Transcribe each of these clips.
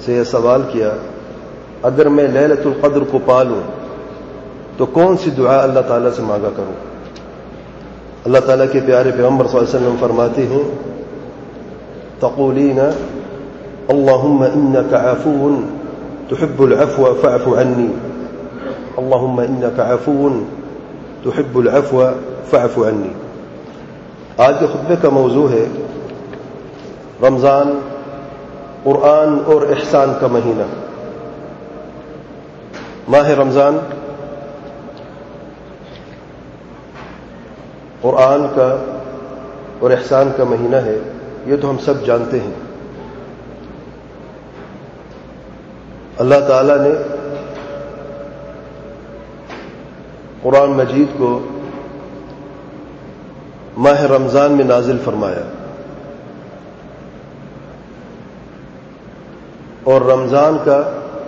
سے یہ سوال کیا اگر میں لیلۃ القدر کو پالوں تو کون سی دعا اللہ تعالیٰ سے مانگا کروں؟ اللہ تعالیٰ کے پیارے پیغمبر صلی اللہ علیہ وسلم فرماتے ہیں تقولین اللہم انک عفو تحب العفو فاعف عنی، اللہم انک عفو تحب العفو فاعف عنی۔ آج کے خطبے کا موضوع ہے رمضان، قرآن اور احسان کا مہینہ۔ ماہ رمضان قرآن کا اور احسان کا مہینہ ہے، یہ تو ہم سب جانتے ہیں۔ اللہ تعالیٰ نے قرآن مجید کو ماہ رمضان میں نازل فرمایا، اور رمضان کا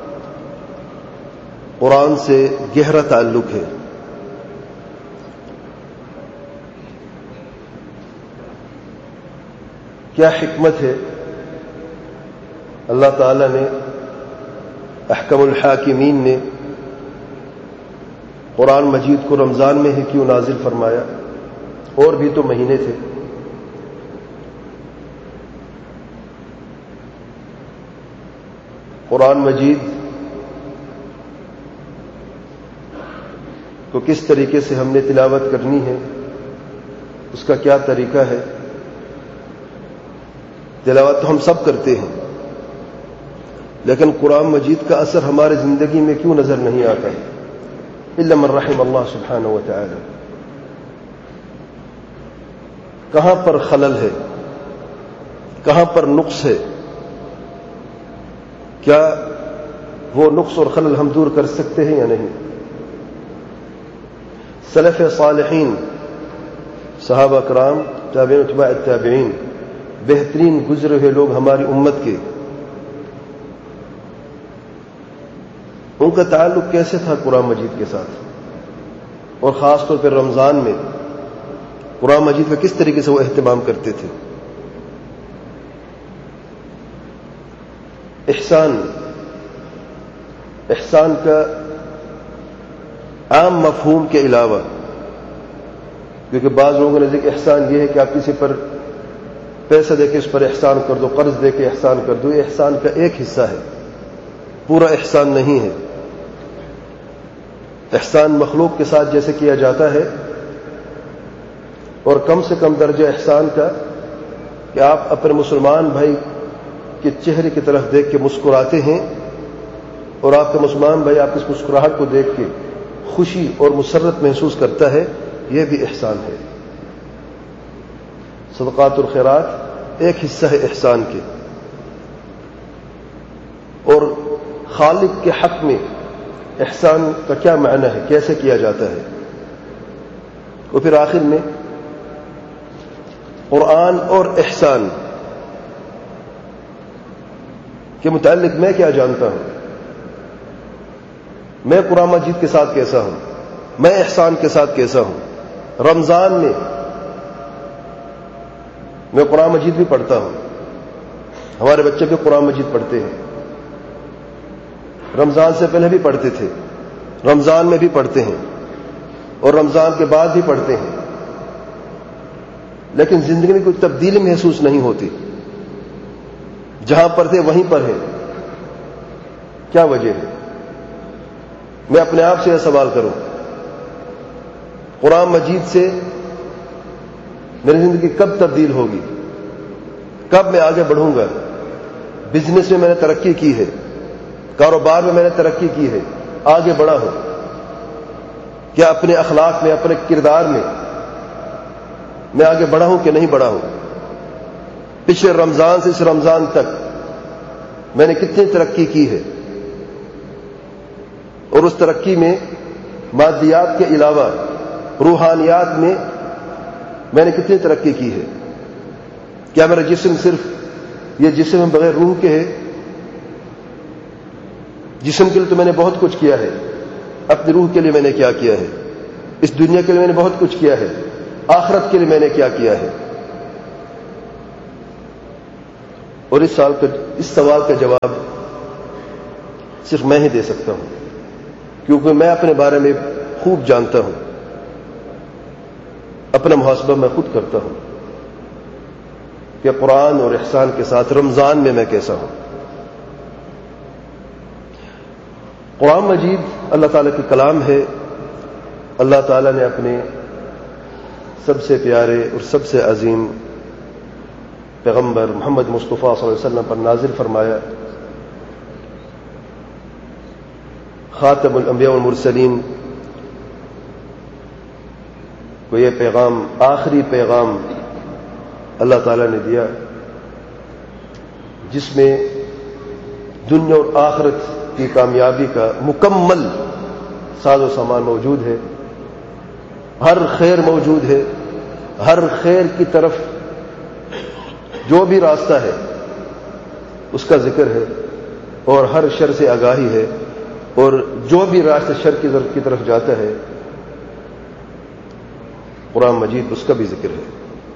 قرآن سے گہرا تعلق ہے۔ کیا حکمت ہے اللہ تعالیٰ نے احکم الحاکمین نے قرآن مجید کو رمضان میں ہی کیوں نازل فرمایا؟ اور بھی تو مہینے تھے۔ قرآن مجید کو کس طریقے سے ہم نے تلاوت کرنی ہے، اس کا کیا طریقہ ہے؟ تلاوت تو ہم سب کرتے ہیں، لیکن قرآن مجید کا اثر ہمارے زندگی میں کیوں نظر نہیں آتا ہے؟ الا من رحم اللہ سبحانہ و تعالی۔ کہاں پر خلل ہے، کہاں پر نقص ہے؟ کیا وہ نقص اور خلل ہم دور کر سکتے ہیں یا نہیں؟ سلف صالحین، صحابہ کرام، تابعین اتباع التابعین، بہترین گزرے ہوئے لوگ ہماری امت کے، ان کا تعلق کیسے تھا قرآن مجید کے ساتھ؟ اور خاص طور پر رمضان میں قرآن مجید کا کس طریقے سے وہ اہتمام کرتے تھے؟ احسان کا عام مفہوم کے علاوہ، کیونکہ بعض لوگوں نے ذکر احسان یہ ہے کہ آپ کسی پر پیسہ دے کے اس پر احسان کر دو، قرض دے کے احسان کر دو، یہ احسان کا ایک حصہ ہے، پورا احسان نہیں ہے۔ احسان مخلوق کے ساتھ جیسے کیا جاتا ہے، اور کم سے کم درجہ احسان کا کہ آپ اپنے مسلمان بھائی کے چہرے کی طرف دیکھ کے مسکراتے ہیں، اور آپ کا مسلمان بھائی آپ کی اس مسکراہٹ کو دیکھ کے خوشی اور مسرت محسوس کرتا ہے، یہ بھی احسان ہے۔ صدقات اور خیرات ایک حصہ ہے احسان کے۔ اور خالق کے حق میں احسان کا کیا معنی ہے، کیسے کیا جاتا ہے؟ اور پھر آخر میں قرآن اور احسان کے متعلق میں کیا جانتا ہوں، میں قرآن مجید کے ساتھ کیسا ہوں، میں احسان کے ساتھ کیسا ہوں۔ رمضان میں قرآن مجید بھی پڑھتا ہوں، ہمارے بچے بھی قرآن مجید پڑھتے ہیں، رمضان سے پہلے بھی پڑھتے تھے، رمضان میں بھی پڑھتے ہیں، اور رمضان کے بعد بھی پڑھتے ہیں، لیکن زندگی میں کوئی تبدیلی محسوس نہیں ہوتی، جہاں پر تھے وہیں پر ہے۔ کیا وجہ ہے؟ میں اپنے آپ سے یہ سوال کروں، قرآن مجید سے میری زندگی کب تبدیل ہوگی؟ کب میں آگے بڑھوں گا؟ بزنس میں میں نے ترقی کی ہے، کاروبار میں میں نے ترقی کی ہے، آگے بڑھا ہوں، کیا اپنے اخلاق میں، اپنے کردار میں آگے بڑھا ہوں کہ نہیں بڑھا ہوں؟ پچھلے رمضان سے اس رمضان تک میں نے کتنی ترقی کی ہے؟ اور اس ترقی میں مادیات کے علاوہ روحانیات میں نے کتنی ترقی کی ہے؟ کیا میرا جسم صرف یہ جسم بغیر روح کے ہے؟ جسم کے لیے تو میں نے بہت کچھ کیا ہے، اپنی روح کے لیے میں نے کیا کیا ہے؟ اس دنیا کے لیے میں نے بہت کچھ کیا ہے، آخرت کے لیے میں نے کیا کیا ہے؟ اور اس سوال کا جواب صرف میں ہی دے سکتا ہوں، کیونکہ میں اپنے بارے میں خوب جانتا ہوں، اپنا محاسبہ میں خود کرتا ہوں کہ قرآن اور احسان کے ساتھ رمضان میں کیسا ہوں۔ قرآن مجید اللہ تعالیٰ کی کلام ہے۔ اللہ تعالیٰ نے اپنے سب سے پیارے اور سب سے عظیم پیغمبر محمد مصطفیٰ صلی اللہ علیہ وسلم پر نازل فرمایا۔ خاتم الانبیاء والمرسلین کو یہ پیغام، آخری پیغام اللہ تعالیٰ نے دیا، جس میں دنیا اور آخرت کی کامیابی کا مکمل ساز و سامان موجود ہے، ہر خیر موجود ہے، ہر خیر کی طرف جو بھی راستہ ہے اس کا ذکر ہے، اور ہر شر سے آگاہی ہے، اور جو بھی راستہ شر کی طرف جاتا ہے قرآن مجید اس کا بھی ذکر ہے۔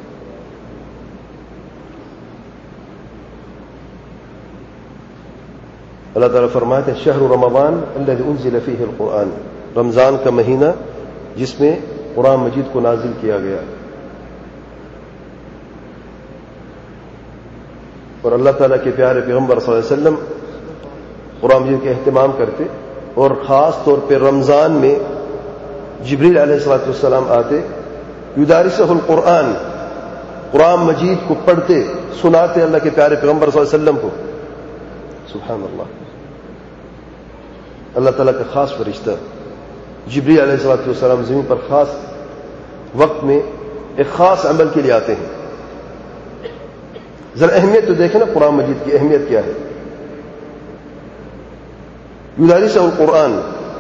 اللہ تعالیٰ فرماتے ہیں شہر رمضان الذی انزل فیہ القرآن، رمضان کا مہینہ جس میں قرآن مجید کو نازل کیا گیا۔ اور اللہ تعالیٰ کے پیارے پیغمبر صلی اللہ علیہ وسلم قرآن مجید کے اہتمام کرتے، اور خاص طور پہ رمضان میں جبریل علیہ السلام آتے، یدارسہ القرآن، قرآن مجید کو پڑھتے سناتے اللہ کے پیارے پیغمبر صلی اللہ علیہ وسلم کو۔ سبحان اللہ، اللہ تعالیٰ کا خاص فرشتہ جبریل علیہ السلام زمین پر خاص وقت میں ایک خاص عمل کے لیے آتے ہیں۔ ذرا اہمیت تو دیکھیں نا، قرآن مجید کی اہمیت کیا ہے۔ یدارسہ القرآن،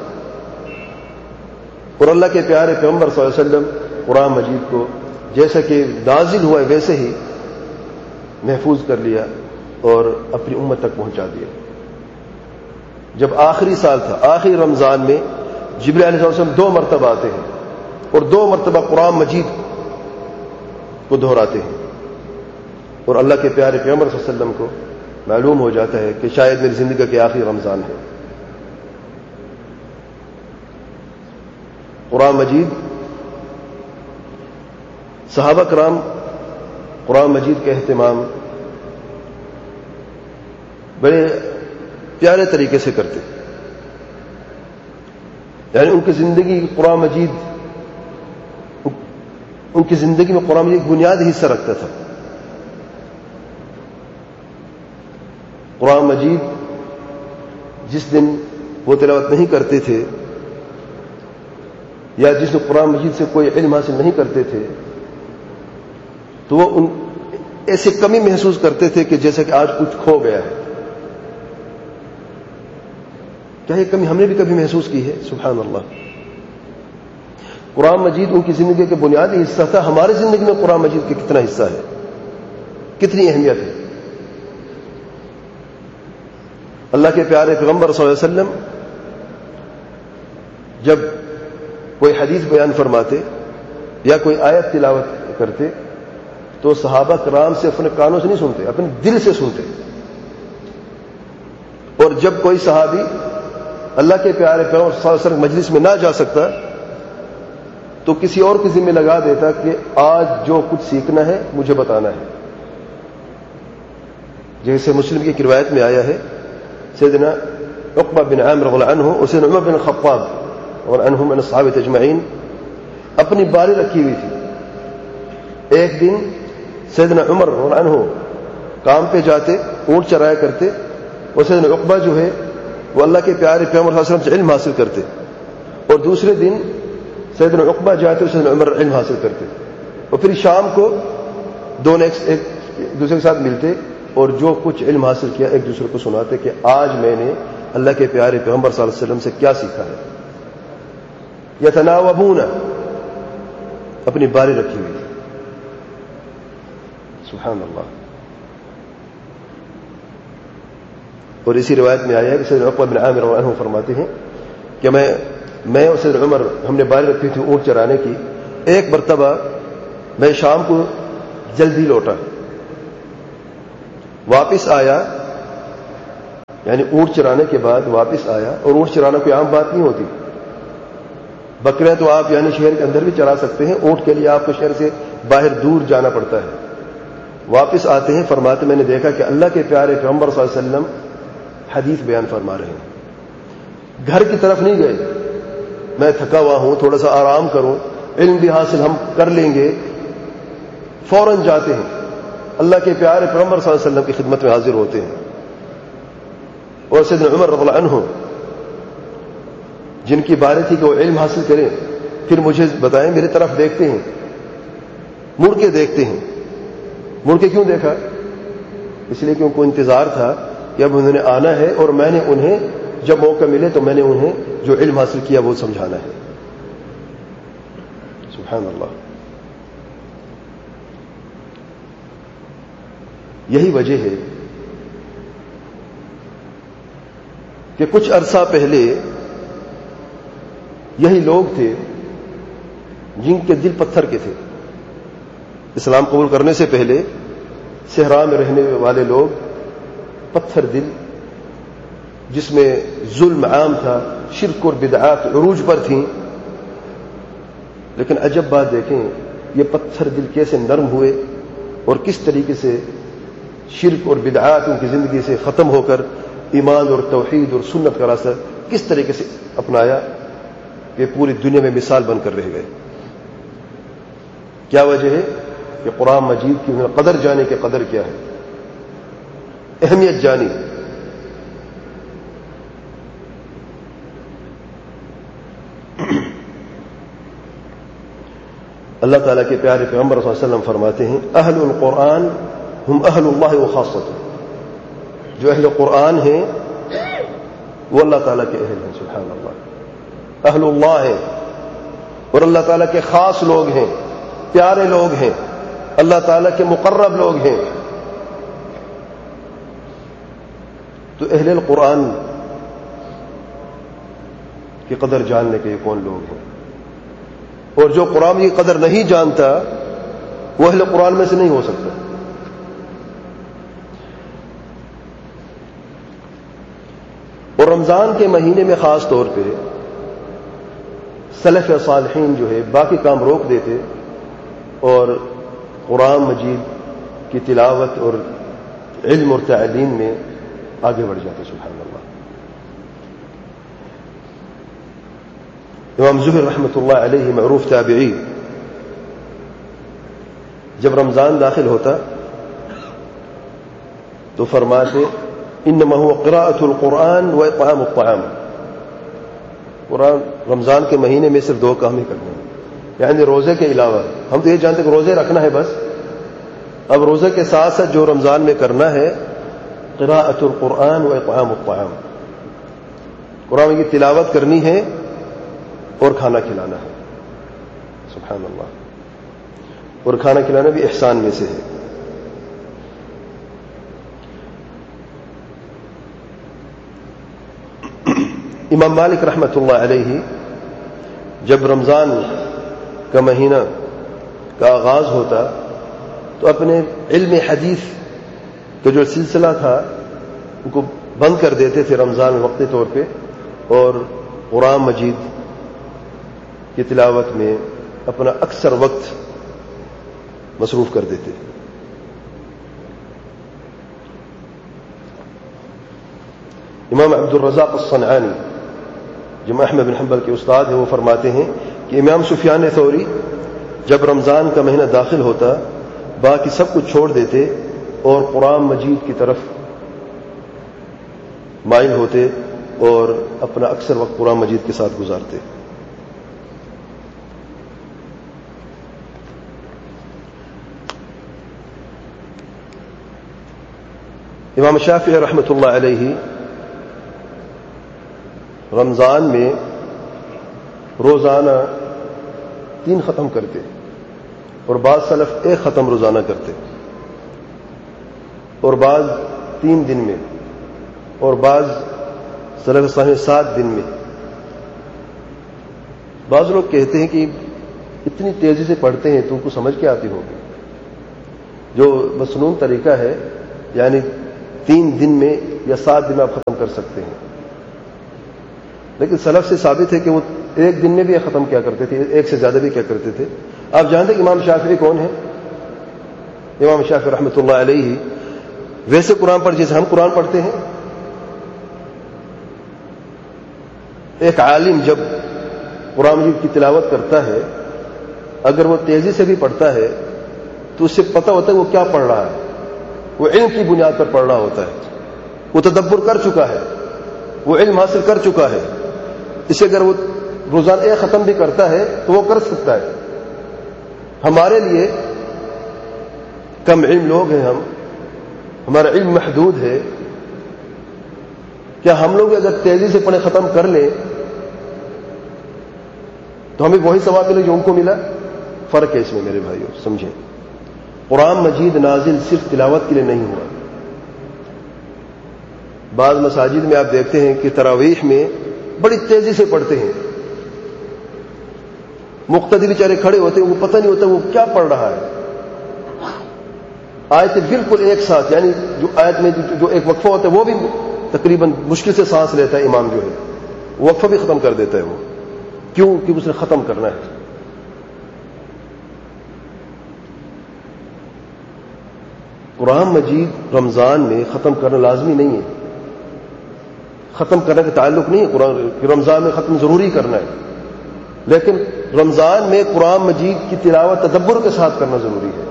اور اللہ کے پیارے پیغمبر صلی اللہ علیہ وسلم قرآن مجید کو جیسا کہ نازل ہوا ہے ویسے ہی محفوظ کر لیا اور اپنی امت تک پہنچا دیا۔ جب آخری سال تھا، آخری رمضان میں جبریل علیہ السلام 2 مرتبہ آتے ہیں اور 2 مرتبہ قرآن مجید کو دہراتے ہیں، اور اللہ کے پیارے پیغمبر صلی اللہ علیہ وسلم کو معلوم ہو جاتا ہے کہ شاید میری زندگی کے آخری رمضان ہے۔ قرآن مجید، صحابہ کرام قرآن مجید کا اہتمام بڑے پیارے طریقے سے کرتے، یعنی ان کی زندگی قرآن مجید، ان کی زندگی میں قرآن مجید بنیادی حصہ رکھتا تھا۔ قرآن مجید جس دن وہ تلاوت نہیں کرتے تھے، یا جس دن قرآن مجید سے کوئی علم حاصل نہیں کرتے تھے، تو وہ ان ایسی کمی محسوس کرتے تھے کہ جیسے کہ آج کچھ کھو گیا ہے۔ کیا یہ کمی ہم نے بھی کبھی محسوس کی ہے؟ سبحان اللہ، قرآن مجید ان کی زندگی کے بنیادی حصہ تھا۔ ہماری زندگی میں قرآن مجید کا کتنا حصہ ہے، کتنی اہمیت ہے۔ اللہ کے پیارے پیغمبر صلی اللہ علیہ وسلم جب کوئی حدیث بیان فرماتے یا کوئی آیت تلاوت کرتے تو صحابہ کرام سے اپنے کانوں سے نہیں سنتے، اپنے دل سے سنتے، اور جب کوئی صحابی اللہ کے پیارے پیغمبر صلی اللہ علیہ وسلم مجلس میں نہ جا سکتا تو کسی اور کے ذمہ لگا دیتا کہ آج جو کچھ سیکھنا ہے مجھے بتانا ہے۔ جیسے مسلم کی ایک روایت میں آیا ہے، سیدنا عقبہ بن عامر رضی اللہ عنہ اور سیدنا عمر بن الخطاب اور عنہم من الصحابہ اجمعین اپنی باری رکھی ہوئی تھی۔ ایک دن سیدنا عمر رضی اللہ عنہ کام پہ جاتے، اونٹ چرایا کرتے، اور سیدنا عقبہ جو ہے وہ اللہ کے پیارے پیغمبر صلی اللہ علیہ وسلم سے علم حاصل کرتے، اور دوسرے دن سیدنا عقبہ جاتے اور سیدنا عمر علم حاصل کرتے، اور پھر شام کو دونوں ایک دوسرے کے ساتھ ملتے اور جو کچھ علم حاصل کیا ایک دوسرے کو سناتے کہ آج میں نے اللہ کے پیارے پیغمبر صلی اللہ علیہ وسلم سے کیا سیکھا ہے۔ یتناوبون، اپنی باری رکھی ہوئی تھی۔ سبحان اللہ۔ اور اسی روایت میں آیا ہے کہ سیدنا عقبہ بن عامر رضی اللہ عنہ فرماتے ہیں کہ میں اور سیدنا عمر ہم نے باری رکھی تھی اونٹ چرانے کی۔ ایک مرتبہ میں شام کو جلدی لوٹا، واپس آیا یعنی اونٹ چرانے کے بعد واپس آیا، اور اونٹ چرانا کوئی عام بات نہیں ہوتی. بکریاں تو آپ یعنی شہر کے اندر بھی چرا سکتے ہیں، اونٹ کے لیے آپ کو شہر سے باہر دور جانا پڑتا ہے. واپس آتے ہیں، فرماتے میں نے دیکھا کہ اللہ کے پیارے پیغمبر صلی اللہ علیہ وسلم حدیث بیان فرما رہے ہیں. گھر کی طرف نہیں گئے، میں تھکا ہوا ہوں، تھوڑا سا آرام کروں، علم بھی حاصل ہم کر لیں گے. فوراً جاتے ہیں، اللہ کے پیارے پیغمبر صلی اللہ علیہ وسلم کی خدمت میں حاضر ہوتے ہیں. اور سیدنا عمر رضی اللہ عنہ جن کی باری تھی کہ وہ علم حاصل کریں، پھر مجھے بتائیں، میری طرف دیکھتے ہیں، مڑ کے دیکھتے ہیں. مڑ کے کیوں دیکھا؟ اس لیے کہ ان کو انتظار تھا کہ اب انہوں نے آنا ہے، اور میں نے انہیں جب موقع ملے تو میں نے انہیں جو علم حاصل کیا وہ سمجھانا ہے. سبحان اللہ. یہی وجہ ہے کہ کچھ عرصہ پہلے یہی لوگ تھے جن کے دل پتھر کے تھے. اسلام قبول کرنے سے پہلے صحرا میں رہنے والے لوگ پتھر دل، جس میں ظلم عام تھا، شرک اور بدعات عروج پر تھیں. لیکن عجب بات دیکھیں، یہ پتھر دل کیسے نرم ہوئے اور کس طریقے سے شرک اور بدعات ان کی زندگی سے ختم ہو کر ایمان اور توحید اور سنت کا راستہ کس طریقے سے اپنایا کہ پوری دنیا میں مثال بن کر رہ گئے. کیا وجہ ہے؟ کہ قرآن مجید کی انہیں قدر جانے کی قدر کیا ہے، اہمیت جانی. اللہ تعالیٰ کے پیارے پیغمبر صلی اللہ علیہ وسلم فرماتے ہیں اہل القرآن ہم اہل اللہ و خاصۃ. جو اہل قرآن ہیں وہ اللہ تعالیٰ کے اہل ہیں. سبحان اللہ. اہل اللہ ہیں اور اللہ تعالیٰ کے خاص لوگ ہیں، پیارے لوگ ہیں، اللہ تعالیٰ کے مقرب لوگ ہیں. تو اہل القرآن کی قدر جاننے کے یہ کون لوگ ہیں؟ اور جو قرآن کی قدر نہیں جانتا وہ اہل قرآن میں سے نہیں ہو سکتا. اور رمضان کے مہینے میں خاص طور پہ سلف صالحین جو ہے باقی کام روک دیتے اور قرآن مجید کی تلاوت اور علم اور تعلیم میں آگے بڑھ جاتے. سبحان اللہ. امام زہر رحمۃ اللہ علیہ معروف تابعی، جب رمضان داخل ہوتا تو فرماتے انما هو قراءۃ القرآن و اطعام الطعام. قرآن رمضان کے مہینے میں صرف 2 کام ہی کرنے ہیں، یعنی روزے کے علاوہ. ہم تو یہ جانتے کہ روزے رکھنا ہے بس، اب روزے کے ساتھ ساتھ جو رمضان میں کرنا ہے قراءۃ القرآن و اطعام الطعام. قرآن کی تلاوت کرنی ہے اور کھانا کھلانا ہے. سبحان اللہ. اور کھانا کھلانا بھی احسان میں سے ہے. امام مالک رحمۃ اللہ علیہ جب رمضان کا مہینہ کا آغاز ہوتا تو اپنے علم حدیث کا جو سلسلہ تھا ان کو بند کر دیتے تھے رمضان میں وقتی طور پہ، اور قرآن مجید کی تلاوت میں اپنا اکثر وقت مصروف کر دیتے. امام عبد الرزاق الصنعانی جو احمد بن حنبل کے استاد ہیں وہ فرماتے ہیں کہ امام سفیان ثوری جب رمضان کا مہینہ داخل ہوتا باقی سب کچھ چھوڑ دیتے اور قرآن مجید کی طرف مائل ہوتے اور اپنا اکثر وقت قرآن مجید کے ساتھ گزارتے. امام شافعی رحمۃ اللہ علیہ رمضان میں روزانہ 3 ختم کرتے اور بعض سلف 1 ختم روزانہ کرتے، اور بعض 3 دن میں، اور بعض سلف صالح 7 دن میں. بعض لوگ کہتے ہیں کہ اتنی تیزی سے پڑھتے ہیں تم کو سمجھ کے آتی ہوگی. جو مسنون طریقہ ہے یعنی 3 دن میں یا 7 دن میں آپ ختم ختم کر سکتے ہیں. لیکن سلف سے ثابت ہے کہ وہ ایک دن میں بھی ختم کیا کرتے تھے, ایک سے زیادہ بھی کیا کرتے تھے. آپ جانتے ہیں کہ امام شافعی کون ہیں؟ امام شافعی رحمۃ اللہ علیہ ویسے قرآن پڑھ جیسے ہم قرآن پڑھتے ہیں. ایک عالم جب قرآن مجید کی تلاوت کرتا ہے, اگر وہ تیزی سے بھی پڑھتا ہے تو اس سے پتہ ہوتا ہے وہ کیا پڑھ رہا ہے. وہ علم کی بنیاد پر پڑھ رہا ہوتا ہے, وہ تدبر کر چکا ہے, وہ علم حاصل کر چکا ہے. اسے اگر وہ روزانہ ایک ختم بھی کرتا ہے تو وہ کر سکتا ہے. ہمارے لیے کم علم لوگ ہیں, ہمارا علم محدود ہے. کیا ہم لوگ اگر تیزی سے پڑھے ختم کر لیں تو ہمیں وہی ثواب ملے جو ان کو ملا؟ فرق ہے اس میں میرے بھائیوں, سمجھیں. قرآن مجید نازل صرف تلاوت کے لیے نہیں ہوا. بعض مساجد میں آپ دیکھتے ہیں کہ تراویح میں بڑی تیزی سے پڑھتے ہیں, مقتدی بیچارے کھڑے ہوتے ہیں, وہ پتہ نہیں ہوتا وہ کیا پڑھ رہا ہے. آیتیں بالکل ایک ساتھ, یعنی جو آیت میں جو ایک وقفہ ہوتا ہے وہ بھی تقریباً مشکل سے سانس لیتا ہے. امام جو ہے وقفہ بھی ختم کر دیتا ہے. وہ کیوں؟ کہ اس نے ختم کرنا ہے. قرآن مجید رمضان میں ختم کرنا لازمی نہیں ہے, ختم کرنے کا تعلق نہیں ہے قرآن کہ رمضان میں ختم ضروری کرنا ہے. لیکن رمضان میں قرآن مجید کی تلاوت تدبر کے ساتھ کرنا ضروری ہے.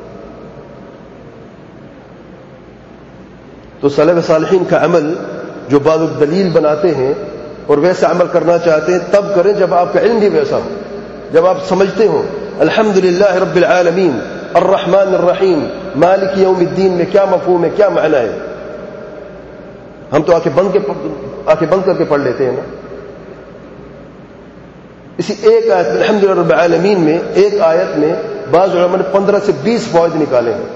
تو سلف صالحین کا عمل جو بعض دلیل بناتے ہیں اور ویسا عمل کرنا چاہتے ہیں تب کریں جب آپ کا علم بھی ویسا ہو, جب آپ سمجھتے ہو الحمدللہ رب العالمین الرحمن الرحیم مالک یوم الدین میں کیا مفہوم ہے, کیا معنی ہے. ہم تو آنکھیں بند کر کے پڑھ لیتے ہیں نا. اسی ایک آیت میں الحمدللہ رب العالمین میں ایک آیت میں بعض علماء نے 15 سے 20 فوائد نکالے ہیں.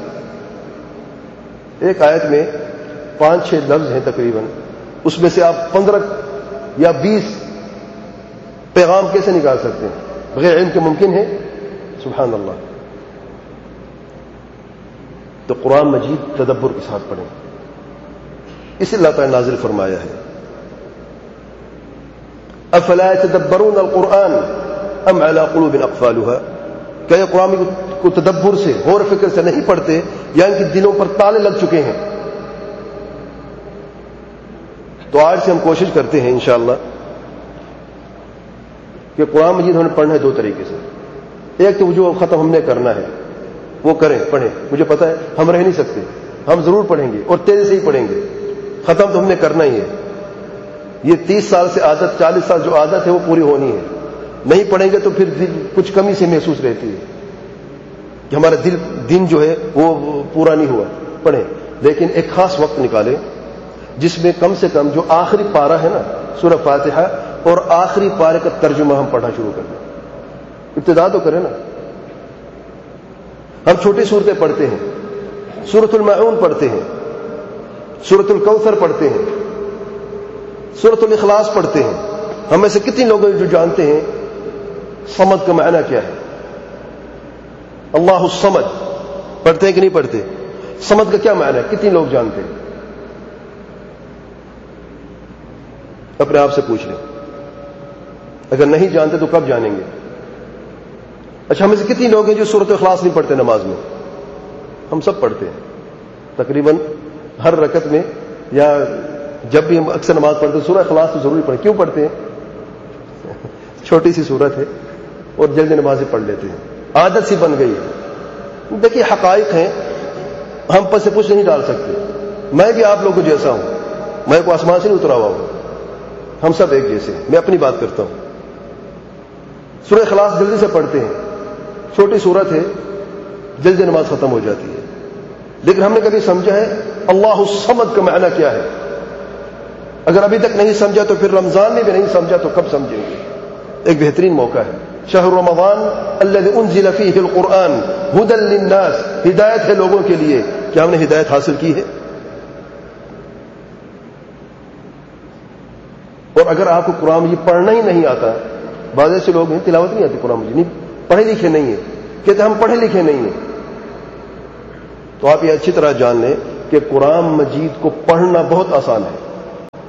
ایک آیت میں 5-6 لفظ ہیں تقریباً, اس میں سے آپ 15 یا 20 پیغام کیسے نکال سکتے ہیں؟ بغیر علم کے ممکن ہے؟ سبحان اللہ. تو قرآن مجید تدبر کے ساتھ پڑھیں. اس اللہ تعالی نازل فرمایا ہے افلا يتدبرون القرآن ام على قلوب اقفالها, کہ یہ قرآن کو تدبر سے غور فکر سے نہیں پڑھتے یا ان کے دلوں پر تالے لگ چکے ہیں. تو آج سے ہم کوشش کرتے ہیں انشاءاللہ کہ قرآن مجید ہمیں پڑھنا ہے 2 طریقے سے. ایک تو جو ختم ہم نے کرنا ہے وہ کریں, پڑھیں. مجھے پتا ہے ہم رہ نہیں سکتے, ہم ضرور پڑھیں گے اور تیزی سے ہی پڑھیں گے. ختم تو ہم نے کرنا ہی ہے. یہ 30 سال سے عادت, 40 سال جو عادت ہے وہ پوری ہونی ہے. نہیں پڑھیں گے تو پھر کچھ کمی سے محسوس رہتی ہے کہ ہمارا دن جو ہے وہ پورا نہیں ہوا. پڑھیں, لیکن ایک خاص وقت نکالیں جس میں کم سے کم جو آخری پارہ ہے نا سورہ فاتحہ اور آخری پارے کا ترجمہ ہم پڑھنا شروع کر دیں. ابتدا تو کریں نا. ہم چھوٹی صورتیں پڑھتے ہیں, سورۃ الماعون پڑھتے ہیں, سورۃ الکوثر پڑھتے ہیں, سورۃ الاخلاص پڑھتے ہیں. ہم میں سے کتنے لوگ جو جانتے ہیں صمد کا معنی کیا ہے؟ اللہ الصمد پڑھتے ہیں کہ نہیں پڑھتے؟ صمد کا کیا معنی ہے کتنے لوگ جانتے ہیں؟ اپنے آپ سے پوچھ لیں. اگر نہیں جانتے تو کب جانیں گے؟ اچھا, ہمیں سے کتنے لوگ ہیں جو سورۃ اخلاص نہیں پڑھتے نماز میں؟ ہم سب پڑھتے ہیں تقریباً ہر رکعت میں, یا جب بھی ہم اکثر نماز پڑھتے ہیں سورہ اخلاص تو ضروری پڑھیں. کیوں پڑھتے ہیں؟ چھوٹی سی سورت ہے اور جلدی نمازیں پڑھ لیتے ہیں, عادت سی بن گئی ہے. دیکھیے حقائق ہیں, ہم پر سے کچھ نہیں ڈال سکتے. میں بھی آپ لوگوں جیسا ہوں, میں کو آسمان سے نہیں اترا ہوا ہوں, ہم سب ایک جیسے ہیں. میں اپنی بات کرتا ہوں. سورہ اخلاص جلدی سے پڑھتے ہیں, چھوٹی صورت ہے, جلدی نماز ختم ہو جاتی ہے. لیکن ہم نے کبھی سمجھا ہے اللہ الصمد کا معنی کیا ہے؟ اگر ابھی تک نہیں سمجھا تو پھر رمضان میں بھی نہیں سمجھا تو کب سمجھیں گے؟ ایک بہترین موقع ہے. شہر رمضان الذی انزل فیہ القرآن ھدی للناس, ہدایت ہے لوگوں کے لیے. کیا ہم نے ہدایت حاصل کی ہے؟ اور اگر آپ کو قرآن مجید پڑھنا ہی نہیں آتا, بعض ایسے لوگ ہیں تلاوت نہیں آتی قرآن مجید, نہیں پڑھے لکھے نہیں ہیں, کہتے ہم پڑھے لکھے نہیں ہیں, تو آپ یہ اچھی طرح جان لیں کہ قرآن مجید کو پڑھنا بہت آسان ہے.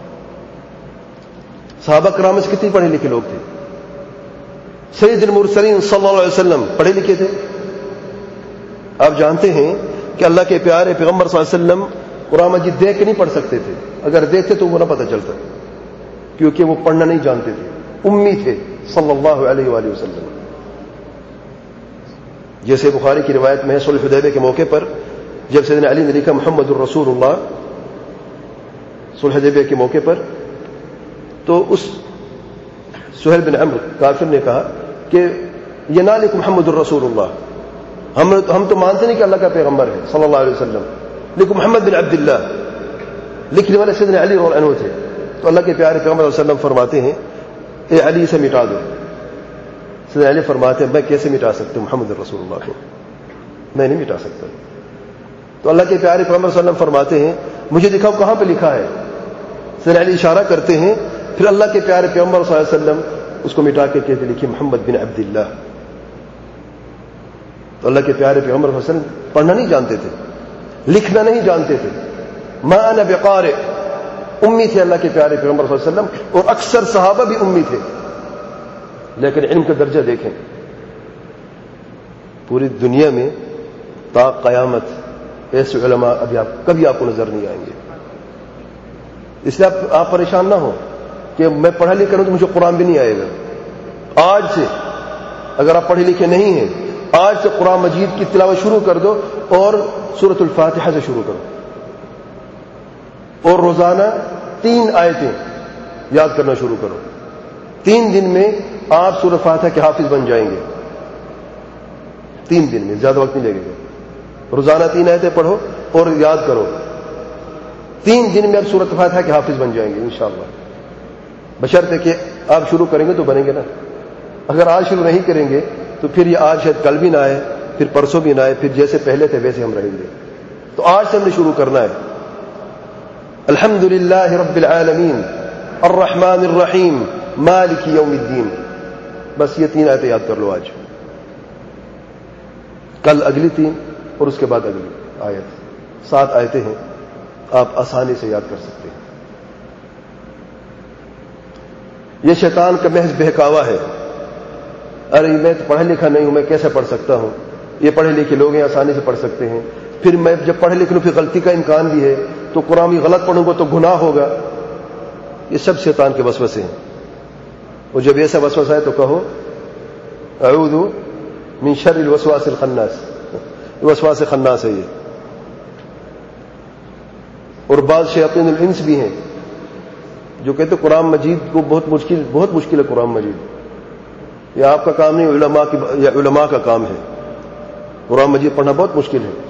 صحابہ کرام میں سے کتنے پڑھے لکھے لوگ تھے؟ سید المرسلین صلی اللہ علیہ وسلم پڑھے لکھے تھے؟ آپ جانتے ہیں کہ اللہ کے پیارے پیغمبر صلی اللہ علیہ وسلم قرآن مجید دیکھ کے نہیں پڑھ سکتے تھے، اگر دیکھتے تو وہ نہ پتہ چلتا، کیونکہ وہ پڑھنا نہیں جانتے تھے، امی تھے صلی اللہ علیہ وآلہ وسلم. جیسے بخاری کی روایت میں صلح حدیبیہ کے موقع پر جب سیدنا علی نے لکھا محمد الرسول اللہ صلح حدیبیہ کے موقع پر، تو اس سہیل بن عمرو کافر نے کہا کہ یہ نہ لکھ محمد الرسول اللہ، ہم تو مانتے نہیں کہ اللہ کا پیغمبر ہے صلی اللہ علیہ وسلم، لیکن محمد بن عبد اللہ. لکھنے والے سیدنا علی رضی اللہ عنہ تھے. تو اللہ کے پیارے پیغمبر صلی اللہ علیہ وسلم فرماتے ہیں اے علی سے مٹا دو. سیدنا علی فرماتے ہیں میں کیسے مٹا سکتا ہوں محمد رسول اللہ کو، میں نہیں مٹا سکتا. تو اللہ کے پیارے پیغمبر صلی اللہ علیہ وسلم فرماتے ہیں مجھے دکھاؤ کہاں پہ لکھا ہے. سیدنا علی اشارہ کرتے ہیں، پھر اللہ کے پیارے پیغمبر صلی اللہ علیہ وسلم اس کو مٹا کے کہتے لکھی محمد بن عبد اللہ. تو اللہ کے پیارے پیغمبر صلی اللہ علیہ وسلم پڑھنا نہیں جانتے تھے، لکھنا نہیں جانتے تھے. ما انا بقارئ، امی تھے اللہ کے پیارے پیغمبر صلی اللہ علیہ وسلم، اور اکثر صحابہ بھی امی تھے. لیکن علم کا درجہ دیکھیں، پوری دنیا میں تا قیامت ایسے علماء کبھی آپ کو نظر نہیں آئیں گے. اس لیے آپ پریشان نہ ہو کہ میں پڑھا لکھا ہوں تو مجھے قرآن بھی نہیں آئے گا. آج سے اگر آپ پڑھے لکھے نہیں ہیں، آج سے قرآن مجید کی تلاوت شروع کر دو اور سورۃ الفاتحہ سے شروع کرو، اور روزانہ 3 آیتیں یاد کرنا شروع کرو. 3 دن میں آپ سورۃ فاتحہ کے حافظ بن جائیں گے. 3 دن میں، زیادہ وقت نہیں لگے گا. روزانہ 3 آیتیں پڑھو اور یاد کرو. 3 دن میں آپ سورۃ فاتحہ کے حافظ بن جائیں گے انشاءاللہ، بشرطے کہ آپ شروع کریں گے تو بنیں گے نا. اگر آج شروع نہیں کریں گے تو پھر یہ آج شاید کل بھی نہ آئے، پھر پرسوں بھی نہ آئے، پھر جیسے پہلے تھے ویسے ہم رہیں گے. تو آج سے ہم نے شروع کرنا ہے. الحمدللہ رب العالمین الرحمن الرحیم مالک یوم الدین. بس یہ 3 آیتیں یاد کر لو آج، کل اگلی 3 اور اس کے بعد اگلی آیت. 7 آیتیں ہیں، آپ آسانی سے یاد کر سکتے ہیں. یہ شیطان کا محض بہکاوا ہے. ارے میں تو پڑھا لکھا نہیں ہوں، میں کیسے پڑھ سکتا ہوں؟ یہ پڑھے لکھے لوگ ہیں، آسانی سے پڑھ سکتے ہیں. پھر میں جب پڑھے لکھ لوں پھر غلطی کا امکان بھی ہے، تو قرآن بھی غلط پڑھوں گا تو گناہ ہوگا. یہ سب شیطان کے وسوسے ہیں. اور جب ایسا وسوسہ ہے تو کہو اعوذ من شر الوسواس الخناس. وسواس خناس ہے یہ. اور بعض شیاطین الانس بھی ہیں جو کہتے قرآن مجید کو بہت مشکل ہے. قرآن مجید یہ آپ کا کام نہیں، علماء کا کام ہے. قرآن مجید پڑھنا بہت مشکل ہے.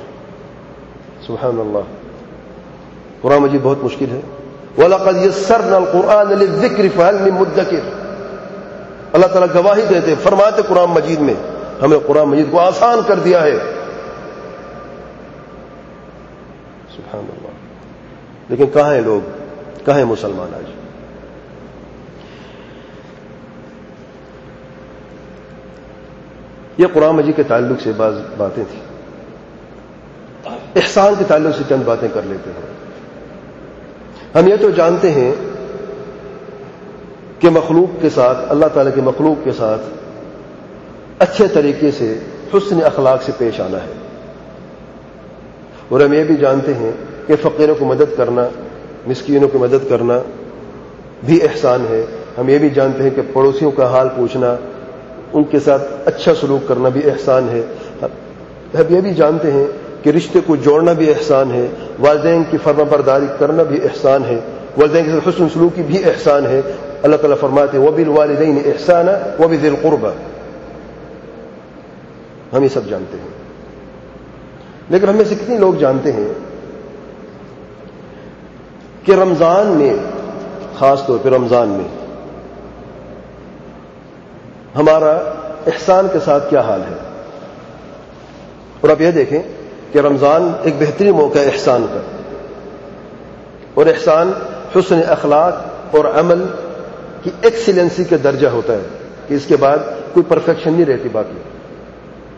سبحان اللہ، قرآن مجید بہت مشکل ہے. وَلَقَدْ يَسَّرْنَا الْقُرْآنَ لِلذِّكْرِ فَهَلْ مِن مُدَّكِرٍ. اللہ تعالیٰ گواہی دیتے، فرماتے قرآن مجید میں ہم نے قرآن مجید کو آسان کر دیا ہے. سبحان اللہ. لیکن کہاں ہیں لوگ، کہاں ہیں مسلمان آج؟ یہ قرآن مجید کے تعلق سے بعض باتیں تھیں. احسان کے تعلق سے چند باتیں کر لیتے ہیں. ہم یہ تو جانتے ہیں کہ مخلوق کے ساتھ، اللہ تعالیٰ کی مخلوق کے ساتھ اچھے طریقے سے حسن اخلاق سے پیش آنا ہے. اور ہم یہ بھی جانتے ہیں کہ فقیروں کو مدد کرنا، مسکینوں کی مدد کرنا بھی احسان ہے. ہم یہ بھی جانتے ہیں کہ پڑوسیوں کا حال پوچھنا، ان کے ساتھ اچھا سلوک کرنا بھی احسان ہے. ہم یہ بھی جانتے ہیں کہ رشتے کو جوڑنا بھی احسان ہے. والدین کی فرمانبرداری کرنا بھی احسان ہے. والدین کے ساتھ حسن سلوکی بھی احسان ہے. اللہ تعالیٰ فرماتے ہیں وَبِالْوَالِدَيْنِ إِحْسَانًا وَبِذِي الْقُرْبَى. ہم یہ سب جانتے ہیں. لیکن ہم میں سے کتنے لوگ جانتے ہیں کہ رمضان میں، خاص طور پہ رمضان میں، ہمارا احسان کے ساتھ کیا حال ہے؟ اور اب یہ دیکھیں کہ رمضان ایک بہترین موقع ہے احسان کا. اور احسان حسن اخلاق اور عمل کی ایکسیلنسی کا درجہ ہوتا ہے کہ اس کے بعد کوئی پرفیکشن نہیں رہتی باقی.